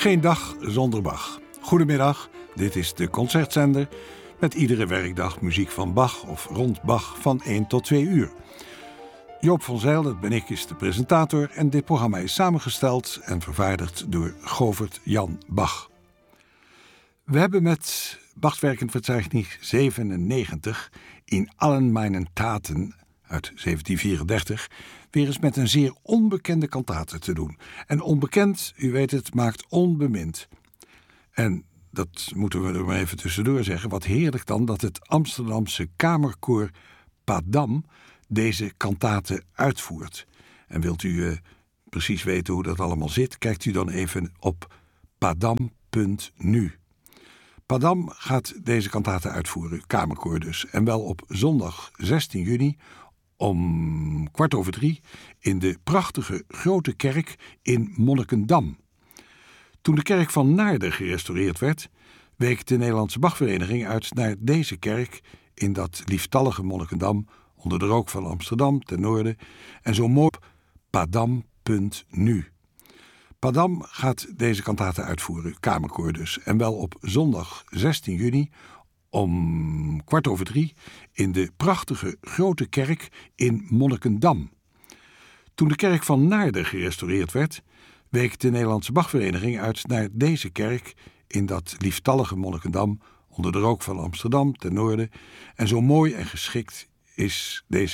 Geen dag zonder Bach. Goedemiddag, dit is de Concertzender met iedere werkdag muziek van Bach of rond Bach van 1 tot 2 uur. Joop van Zijl, dat ben ik, is de presentator en dit programma is samengesteld en vervaardigd door Govert Jan Bach. We hebben met Bachwerkenverzeichnis 97 in allen meinen Taten uit 1734 weer eens met een zeer onbekende kantate te doen. En onbekend, u weet het, maakt onbemind. En dat moeten we er maar even tussendoor zeggen. Wat heerlijk dan dat het Amsterdamse kamerkoor Padam deze kantate uitvoert. En wilt u precies weten hoe dat allemaal zit, kijkt u dan even op padam.nu. Padam gaat deze kantate uitvoeren, kamerkoor dus. En wel op zondag 16 juni om 2:15 in de prachtige grote kerk in Monnikendam. Toen de kerk van Naarden gerestaureerd werd, week de Nederlandse Bachvereniging uit naar deze kerk in dat lieftallige Monnikendam onder de rook van Amsterdam ten noorden en zo mooi op padam.nu. Padam gaat deze kantate uitvoeren, kamerkoor dus. En wel op zondag 16 juni om 2:15 in de prachtige grote kerk in Monnikendam. Toen de kerk van Naarden gerestaureerd werd, week de Nederlandse Bachvereniging uit naar deze kerk in dat lieftallige Monnikendam onder de rook van Amsterdam ten noorden. En zo mooi en geschikt is deze